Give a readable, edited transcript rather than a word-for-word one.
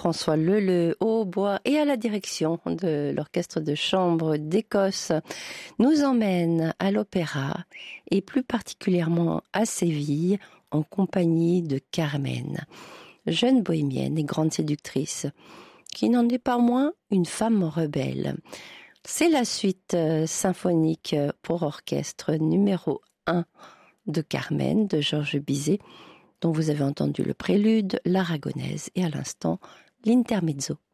François Leleu au hautbois et à la direction de l'orchestre de chambre d'Écosse nous emmène à l'opéra et plus particulièrement à Séville en compagnie de Carmen, jeune bohémienne et grande séductrice, qui n'en est pas moins une femme rebelle. C'est la suite symphonique pour orchestre numéro 1 de Carmen de Georges Bizet, dont vous avez entendu le prélude, l'aragonaise et à l'instant l'intermezzo.